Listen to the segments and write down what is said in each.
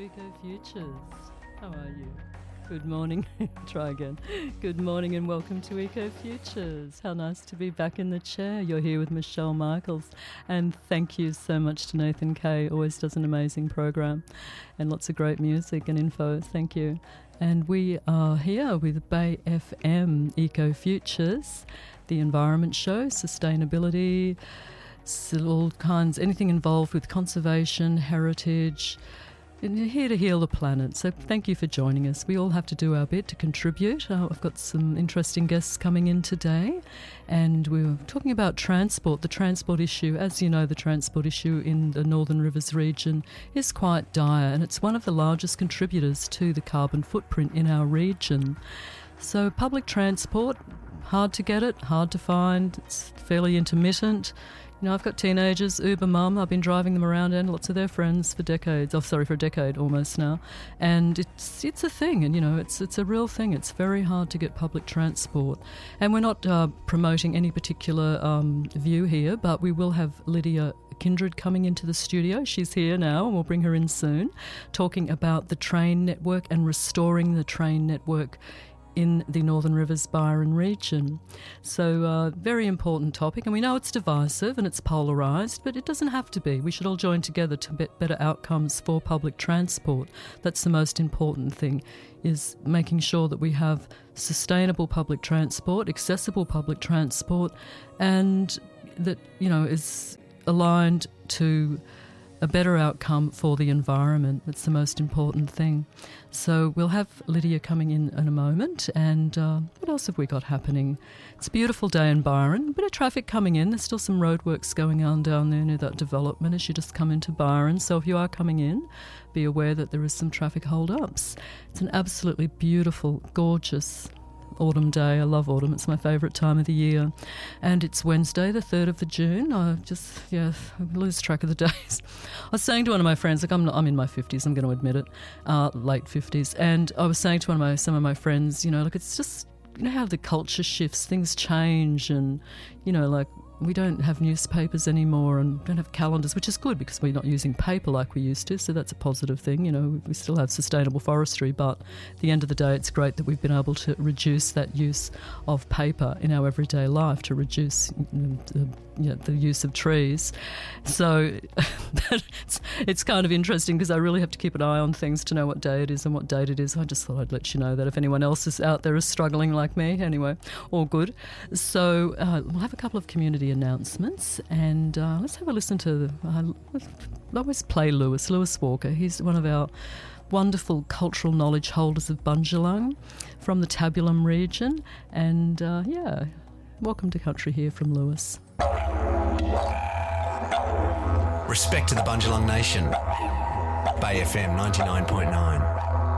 Eco Futures. How are you? Good morning. Try again. Good morning and welcome to Eco Futures. How nice to be back in the chair. You're here with Michelle Michaels. And thank you so much to Nathan Kay. Always does an amazing program and lots of great music and info. Thank you. And we are here with Bay FM Eco Futures, the environment show, sustainability, all kinds, anything involved with conservation, heritage, and here to heal the planet. So thank you for joining us. We all have to do our bit to contribute. I've got some interesting guests coming in today, and we were talking about transport, the transport issue. As you know, the transport issue in the Northern Rivers region is quite dire, and it's one of the largest contributors to the carbon footprint in our region. So public transport, hard to get it, hard to find, it's fairly intermittent. You know, I've got teenagers, Uber mum, I've been driving them around and lots of their friends for decades, for a decade almost now. And it's a thing, and, you know, it's a real thing. It's very hard to get public transport. And we're not promoting any particular view here, but we will have Lydia Kindred coming into the studio. She's here now, and we'll bring her in soon, talking about the train network and restoring the train network in the Northern Rivers Byron region. So very important topic, and we know it's divisive and it's polarised, but it doesn't have to be. We should all join together to get better outcomes for public transport. That's the most important thing, is making sure that we have sustainable public transport, accessible public transport, and that, you know, is aligned to a better outcome for the environment. That's the most important thing. So we'll have Lydia coming in a moment. And what else have we got happening? It's a beautiful day in Byron. A bit of traffic coming in. There's still some roadworks going on down there near that development as you just come into Byron. So if you are coming in, be aware that there is some traffic hold-ups. It's an absolutely beautiful, gorgeous autumn day. I love autumn. It's my favourite time of the year. And it's Wednesday, the 3rd of June. I lose track of the days. I was saying to one of my friends, I'm in my 50s, I'm going to admit it, late 50s. And I was saying to some of my friends, you know, like, it's just, you know how the culture shifts, things change, and, you know, like, we don't have newspapers anymore and don't have calendars, which is good because we're not using paper like we used to, so that's a positive thing. You know, we still have sustainable forestry, but at the end of the day, it's great that we've been able to reduce that use of paper in our everyday life, to reduce the use of trees. So it's kind of interesting because I really have to keep an eye on things to know what day it is and what date it is. I just thought I'd let you know that if anyone else is out there is struggling like me. Anyway, all good. So we'll have a couple of community announcements, and let's have a listen to I always play Lewis Walker. He's one of our wonderful cultural knowledge holders of Bundjalung from the Tabulum region, and welcome to country here from Lewis. Respect to the Bundjalung Nation. Bay FM 99.9.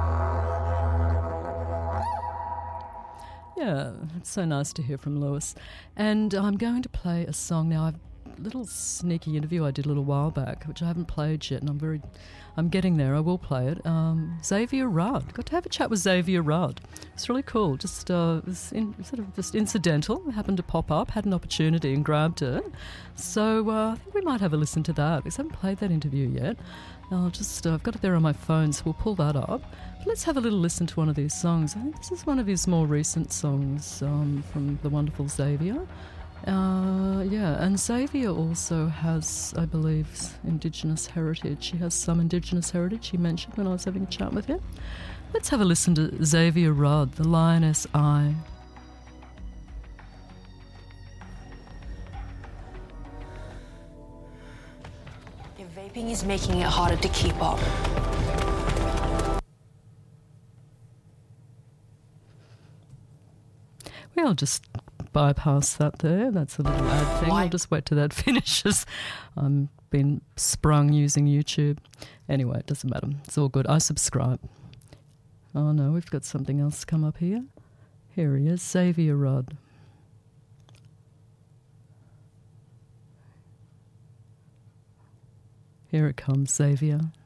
Yeah, it's so nice to hear from Lewis. And I'm going to play a song now. A little sneaky interview I did a little while back, which I haven't played yet, and I'm getting there. I will play it. Xavier Rudd. Got to have a chat with Xavier Rudd. It's really cool. Just just incidental. It happened to pop up. Had an opportunity and grabbed it. So I think we might have a listen to that because I haven't played that interview yet. I've got it there on my phone, so we'll pull that up. But let's have a little listen to one of these songs. I think this is one of his more recent songs from the wonderful Xavier. And Xavier also has, I believe, Indigenous heritage. He has some Indigenous heritage, he mentioned when I was having a chat with him. Let's have a listen to Xavier Rudd, The Lioness Eye. Vaping is making it harder to keep up. We'll just bypass that there. That's a little ad thing. I'll just wait till that finishes. I'm been sprung using YouTube. Anyway, it doesn't matter. It's all good. I subscribe. Oh no, we've got something else come up here. Here he is, Xavier Rudd. Here it comes, Xavier.